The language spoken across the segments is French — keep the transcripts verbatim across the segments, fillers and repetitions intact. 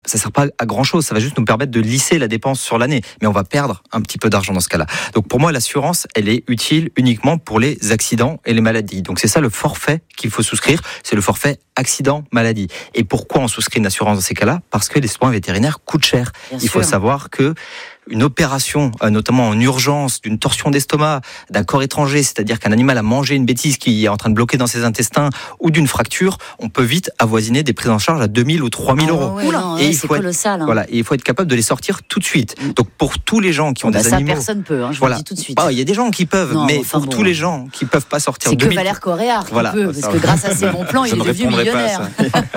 ça sert pas à grand chose. Ça va juste nous permettre de lisser la dépense sur l'année. Mais on va perdre un petit peu d'argent dans ce cas-là. Donc pour moi, l'assurance, elle est utile uniquement pour les accidents et les maladies. Donc c'est ça le forfait qu'il faut souscrire. C'est le forfait accident-maladie. Et pourquoi on souscrit une assurance dans ces cas-là ? Parce que les soins vétérinaires coûtent cher. Bien Il faut sûr. savoir que une opération, notamment en urgence, d'une torsion d'estomac, d'un corps étranger, c'est-à-dire qu'un animal a mangé une bêtise qui est en train de bloquer dans ses intestins, ou d'une fracture, on peut vite avoisiner des prises en charge à deux mille ou trois mille euros. Oh, ouais, non, et ouais, il c'est faut colossal. Être, hein. voilà, et il faut être capable de les sortir tout de suite. Donc pour tous les gens qui ont bah, des ça, animaux, personne peut. Hein, je voilà. vous le dis tout de suite. Il oh, y a des gens qui peuvent, non, mais enfin, pour bon, tous les gens qui peuvent pas sortir. C'est deux mille... que Valère Coréard qui voilà, peut, parce que grâce à ses bons plans, il est devenu millionnaire.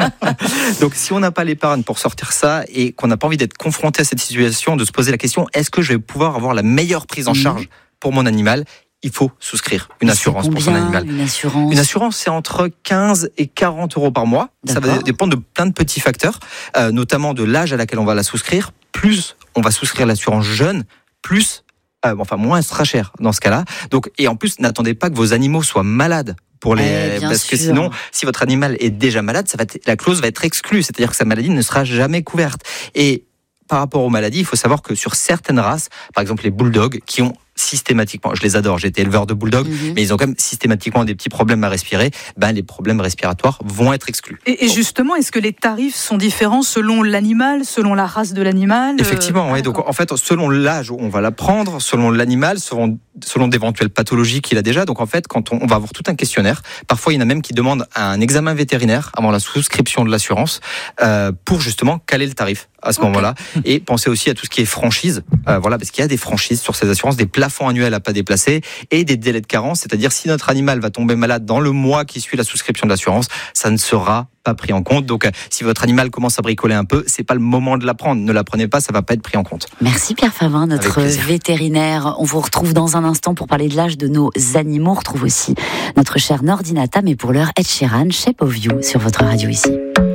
Donc si on n'a pas l'épargne pour sortir ça et qu'on n'a pas envie d'être confronté à cette situation, de se poser la question, est-ce que je vais pouvoir avoir la meilleure prise en charge pour mon animal ? Il faut souscrire une Mais assurance pour son animal. Une assurance, une assurance, c'est entre quinze et quarante euros par mois. D'accord. Ça va dépendre de plein de petits facteurs, euh, notamment de l'âge à laquelle on va la souscrire. Plus on va souscrire l'assurance jeune, plus, euh, enfin moins elle sera chère dans ce cas-là. Donc, et en plus, n'attendez pas que vos animaux soient malades. Pour les... Eh, parce sûr. que sinon, si votre animal est déjà malade, ça va être... la clause va être exclue, c'est-à-dire que sa maladie ne sera jamais couverte. Et par rapport aux maladies, il faut savoir que sur certaines races, par exemple les bulldogs, qui ont systématiquement, je les adore, j'ai été éleveur de bulldogs, mm-hmm. mais ils ont quand même systématiquement des petits problèmes à respirer, ben les problèmes respiratoires vont être exclus. Et, et justement, est-ce que les tarifs sont différents selon l'animal, selon la race de l'animal ? Effectivement, euh... oui. Donc en fait, selon l'âge où on va la prendre, selon l'animal, selon, selon d'éventuelles pathologies qu'il a déjà. Donc en fait, quand on, on va avoir tout un questionnaire, parfois il y en a même qui demandent un examen vétérinaire avant la souscription de l'assurance euh, pour justement caler le tarif à ce okay. moment-là. Et pensez aussi à tout ce qui est franchise, euh, voilà, parce qu'il y a des franchises sur ces assurances, des plafonds annuels à pas déplacer et des délais de carence, c'est-à-dire si notre animal va tomber malade dans le mois qui suit la souscription de l'assurance, ça ne sera pas pris en compte. Donc, si votre animal commence à bricoler un peu, c'est pas le moment de la prendre. Ne la prenez pas, ça va pas être pris en compte. Merci Pierre Favin, notre vétérinaire. On vous retrouve dans un instant pour parler de l'âge de nos animaux. On retrouve aussi notre cher Nordinata, mais pour l'heure, Ed Sheeran, Shape of You, sur votre radio ici.